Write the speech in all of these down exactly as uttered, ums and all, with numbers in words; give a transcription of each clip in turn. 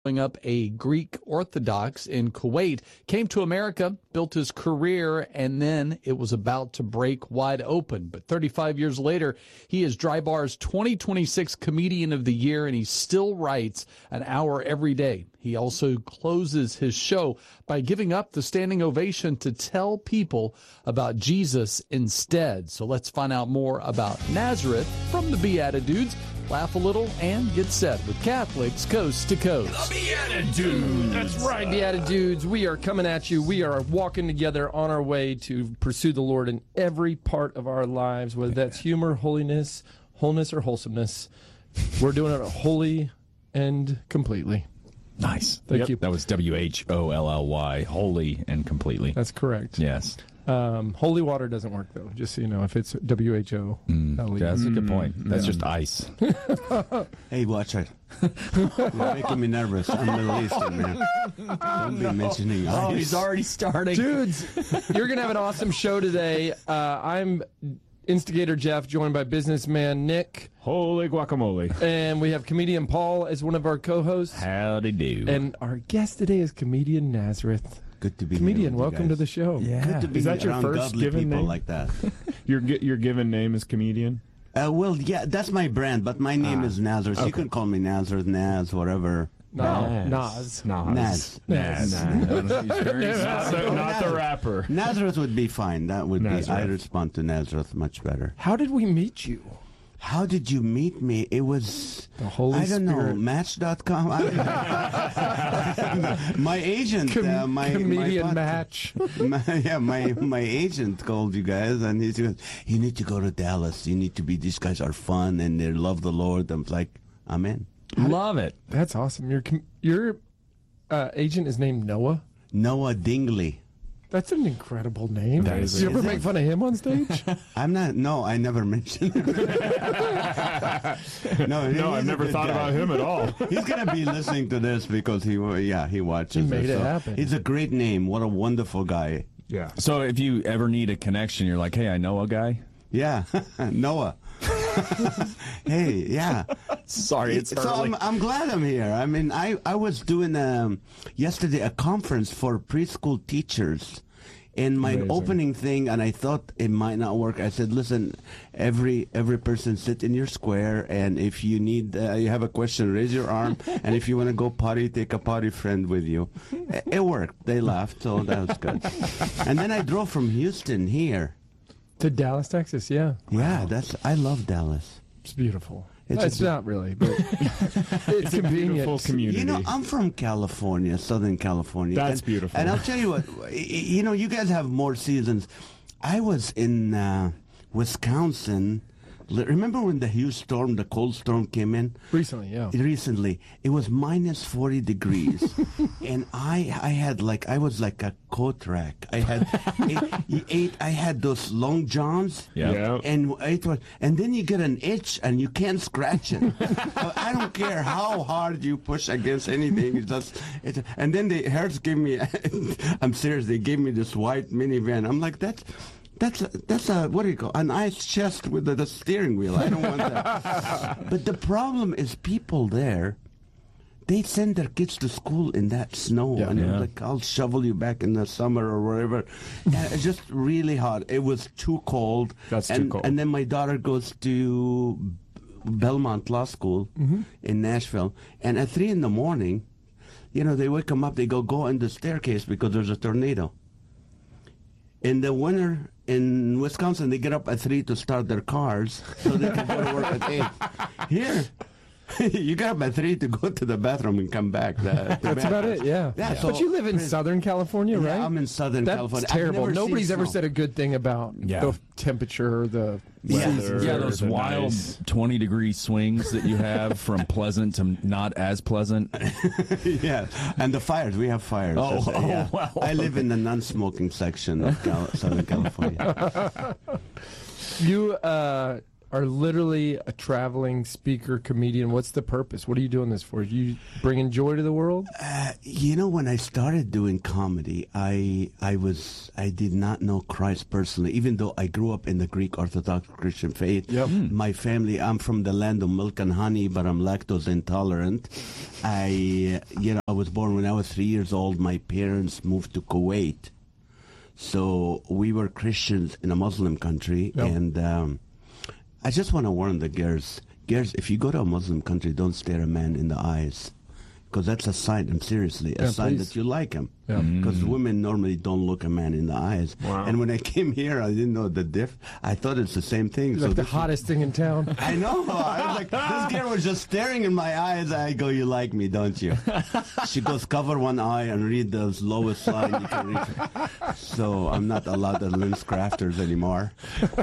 up a Greek Orthodox in Kuwait, came to America, built his career, and then it was about to break wide open. But thirty-five years later, he is Dry Bar's twenty twenty-six Comedian of the Year, and he still writes an hour every day. He also closes his show by giving up the standing ovation to tell people about Jesus instead. So let's find out more about Nazareth from the Beatitudes. Laugh a little and get set with Catholics Coast to Coast. The Beatitudes. That's right, Beatitudes. We are coming at you. We are walking together on our way to pursue the Lord in every part of our lives, whether that's humor, holiness, wholeness, or wholesomeness. We're doing it wholly and completely. Nice. Thank Yep. you. That was W H O L L Y, wholly and completely. That's correct. Yes. Um, holy water doesn't work, though, just so you know, if it's W H O L E. Mm, that's a good point. That's Yeah. just ice. Hey, watch it. You're making me nervous. I'm Middle Eastern, man. Don't be mentioning ice. Oh, he's already starting. Dudes, you're going to have an awesome show today. Uh, I'm Instigator Jeff, joined by businessman Nick. Holy guacamole. And we have comedian Paul as one of our co-hosts. Howdy do. And our guest today is comedian Nazareth. Good to be Comedian, here with you welcome to guys. the show. Yeah. Good to be Is that your around first godly given people name? like that. Your gi- your given name is comedian? Uh, well, yeah, that's my brand, but my name Ah, is Nazareth. okay. You can call me Nazareth, Naz, whatever. No, Naz. Nas. Naz. Naz. He's very Not the, not the rapper. Nazareth would be fine. That would Nazareth. be. I respond to Nazareth much better. How did we meet you? How did you meet me? It was The Holy I don't know, Spirit. Match dot com. My agent, Com- uh, my comedian my, match. my, yeah, my my agent called you guys, and he goes, "You need to go to Dallas. You need to be. These guys are fun, and they love the Lord." I'm like, I'm in. Love it. That's awesome. Your com- your uh, agent is named Noah. Noah Dingley. That's an incredible name. That is- you ever Is make it? fun of him on stage? I'm not. No, I never mentioned him. no, he- No, he's I've a never good thought guy. about him at all. He's gonna be listening to this because he, yeah, he watches. He made it so happen. He's a great name. What a wonderful guy. Yeah. So if you ever need a connection, you're like, hey, I know a guy. Yeah, Noah. Hey, yeah. Sorry, it's so early. I'm, I'm glad I'm here. I mean, I, I was doing um, yesterday a conference for preschool teachers. And my Amazing. opening thing, and I thought it might not work. I said, "Listen, every every person sit in your square, and if you need, uh, you have a question, raise your arm, and if you want to go potty, take a potty friend with you." It, it worked. They laughed, so that was good. And then I drove from Houston here. To Dallas, Texas, yeah. Yeah, that's. I love Dallas. It's beautiful. It's It's, a- not really, but it's convenient. Beautiful community. You know, I'm from California, Southern California. That's and, beautiful. And I'll tell you what, y- you know, you guys have more seasons. I was in uh, Wisconsin. L- Remember when the huge storm, the cold storm came in? Recently, yeah. Recently, it was minus forty degrees, and I I had like I was like a coat rack. I had eight, eight I had those long johns, Yeah. Yeah. and it was, and then you get an itch and you can't scratch it. So I don't care how hard you push against anything. It's just, it, and then the Hertz gave me. I'm serious. They gave me this white minivan. I'm like that's. That's a, that's a, what do you call, an ice chest with the, the steering wheel. I don't want that. But the problem is people there, they send their kids to school in that snow. Yeah. and they're Yeah. like, I'll shovel you back in the summer or wherever. And it's just really hot. It was too cold. That's too and, cold. And then my daughter goes to Belmont Law School in Nashville. And at three in the morning, you know, they wake them up. They go, go in the staircase because there's a tornado. In the winter in Wisconsin, they get up at three to start their cars so they can go to work at eight. Here, you get up at three to go to the bathroom and come back. The- the That's about it, yeah. Yeah, but so- you live in Southern California, Yeah, right? I'm in Southern That's California. I've terrible. never seen Nobody's ever snow. said a good thing about Yeah. the temperature, the Yeah. seasons. Yeah, Or those the wild nice- twenty degree swings that you have from pleasant to not as pleasant. Yeah, and the fires. We have fires. Oh, That's- oh, yeah. wow. I live in the non-smoking section of Cal- Southern California. You, uh, are literally a traveling speaker, comedian. What's the purpose? What are you doing this for? Are you bringing joy to the world? Uh, you know, when I started doing comedy, I I was I did not know Christ personally, even though I grew up in the Greek Orthodox Christian faith. Yep. Mm. My family, I'm from the land of milk and honey, but I'm lactose intolerant. I, you know, I was born when I was three years old. My parents moved to Kuwait, so we were Christians in a Muslim country, Yep. and. Um, I just want to warn the girls. Girls, if you go to a Muslim country, don't stare a man in the eyes. Because that's a sign, and seriously, a Yeah, sign please. that you like him. Yeah. Because women normally don't look a man in the eyes. Wow. And when I came here, I didn't know the diff. I thought it's the same thing. You're like the this- hottest thing in town. I know. I was like, this girl was just staring in my eyes. I go, you like me, don't you? She goes, cover one eye and read the lowest line you can read. So I'm not allowed at Lynn's Crafters anymore.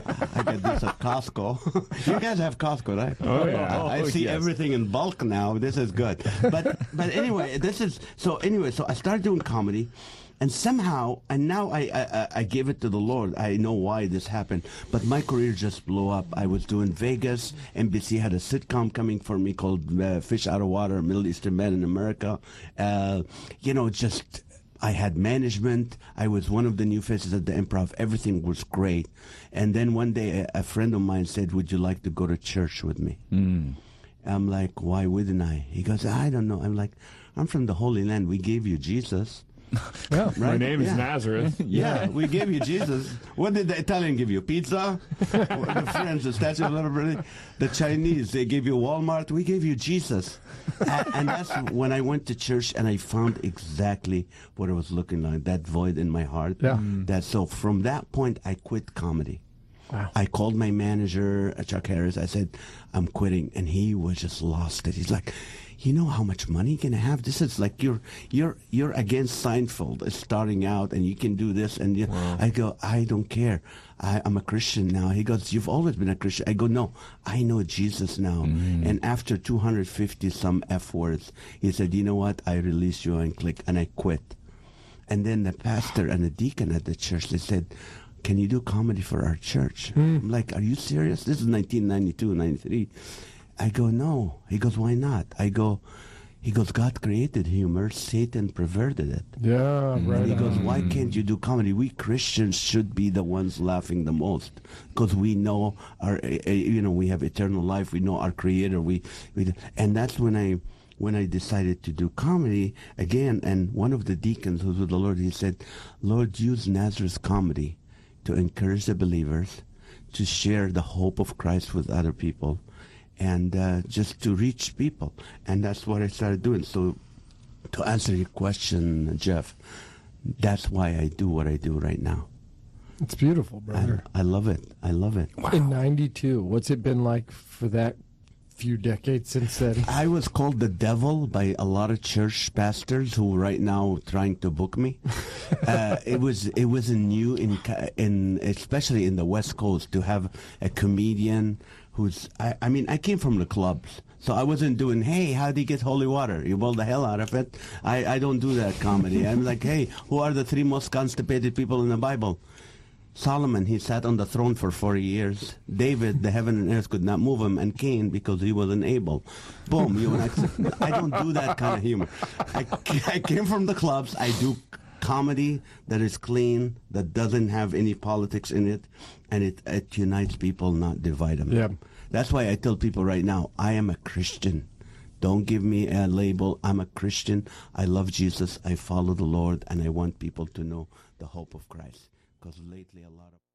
I get this at Costco. You guys have Costco, right? Oh, yeah. I Oh, see yes. everything in bulk now. This is good. But but anyway, this is so. Anyway, so I started doing comedy. And somehow, and now I, I I gave it to the Lord. I know why this happened, but my career just blew up. I was doing Vegas. N B C had a sitcom coming for me called uh, Fish Out of Water, Middle Eastern Man in America. Uh, you know, just I had management. I was one of the new faces at the Improv. Everything was great. And then one day, a, a friend of mine said, "Would you like to go to church with me?" Mm. I'm like, "Why wouldn't I?" He goes, "I don't know." I'm like, "I'm from the Holy Land. We gave you Jesus." Yeah. My Right? name is Yeah. Nazareth. Yeah, we gave you Jesus. What did the Italian give you? Pizza? The French, the Statue of Liberty? The Chinese, they gave you Walmart. We gave you Jesus. and, and that's when I went to church and I found exactly what I was looking like, that void in my heart. Yeah. That, so from that point, I quit comedy. Wow. I called my manager, uh, Chuck Harris. I said, I'm quitting. And he was just lost it. He's like, you know how much money you're gonna have? This is like you're you're you're against Seinfeld. It's starting out, and you can do this. And you, I go, I don't care. I, I'm a Christian now. He goes, you've always been a Christian. I go, no, I know Jesus now. And after two hundred fifty some F words, he said, you know what? I release you and click, and I quit. And then the pastor and the deacon at the church, they said, can you do comedy for our church? I'm like, are you serious? This is nineteen ninety-two, ninety-three. I go, no. He goes, why not? I go, he goes, God created humor. Satan perverted it. Yeah, right. And he goes, on. why can't you do comedy? We Christians should be the ones laughing the most because we know our, uh, uh, you know, we have eternal life. We know our Creator. We, we, and that's when I, when I decided to do comedy again. And one of the deacons who was with the Lord, he said, Lord, use Nazareth comedy to encourage the believers, to share the hope of Christ with other people, and uh, just to reach people. And that's what I started doing. So to answer your question, Jeff, that's why I do what I do right now. It's beautiful, brother. I, I love it. I love it. In ninety-two, what's it been like for that few decades since then? I was called the devil by a lot of church pastors who right now trying to book me. uh, it was it was new in ca- in especially in the West Coast to have a comedian who's I, I mean I came from the clubs. So I wasn't doing, hey, how do you get holy water? You boil the hell out of it. I, I don't do that comedy. I'm like, hey, who are the three most constipated people in the Bible? Solomon, he sat on the throne for forty years. David, the heaven and earth could not move him. And Cain, because he wasn't able. Boom. You I don't do that kind of humor. I, I came from the clubs. I do comedy that is clean, that doesn't have any politics in it, and it, it unites people, not divide them. Yeah. That's why I tell people right now, I am a Christian. Don't give me a label. I'm a Christian. I love Jesus. I follow the Lord, and I want people to know the hope of Christ. Because lately, a lot of